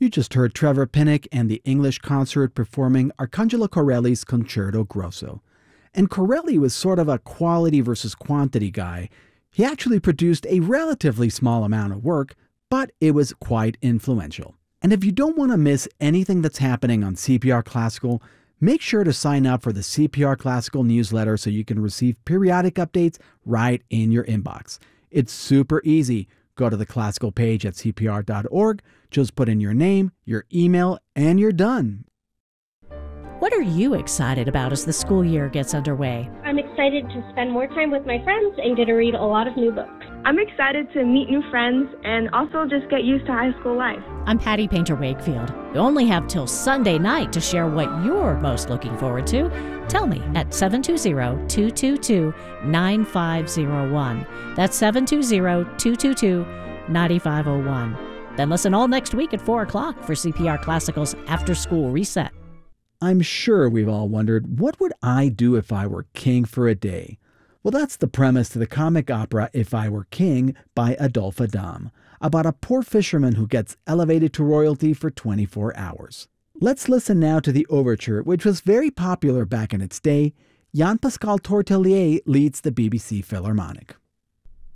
You just heard Trevor Pinnock and the English Consort performing Arcangelo Corelli's Concerto Grosso. And Corelli was sort of a quality versus quantity guy. He actually produced a relatively small amount of work, but it was quite influential. And if you don't want to miss anything that's happening on CPR Classical, make sure to sign up for the CPR Classical newsletter so you can receive periodic updates right in your inbox. It's super easy. Go to the classical page at cpr.org, just put in your name, your email, and you're done. What are you excited about as the school year gets underway? I'm excited to spend more time with my friends and get to read a lot of new books. I'm excited to meet new friends and also just get used to high school life. I'm Patty Painter Wakefield. You only have till Sunday night to share what you're most looking forward to. Tell me at 720-222-9501. That's 720-222-9501. Then listen all next week at 4 o'clock for CPR Classical's After School Reset. I'm sure we've all wondered, what would I do if I were king for a day? Well, that's the premise to the comic opera If I Were King by Adolphe Adam, about a poor fisherman who gets elevated to royalty for 24 hours. Let's listen now to the overture, which was very popular back in its day. Jean-Pascal Tortelier leads the BBC Philharmonic.